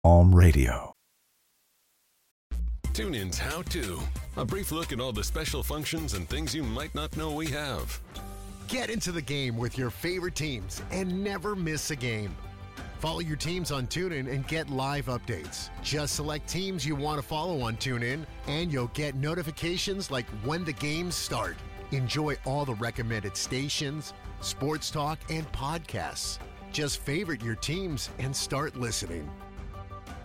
Radio. TuneIn's How To. A brief look at all the special functions and things you might not know we have. Get into the game with your favorite teams and never miss a game. Follow your teams on TuneIn and get live updates. Just select teams you want to follow on TuneIn, and you'll get notifications like when the games start. Enjoy all the recommended stations, sports talk, and podcasts. Just favorite your teams and start listening.